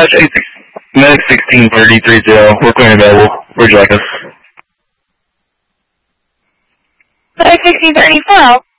Medic 163030. We're clearing available. Where'd you like us? Medic 1634.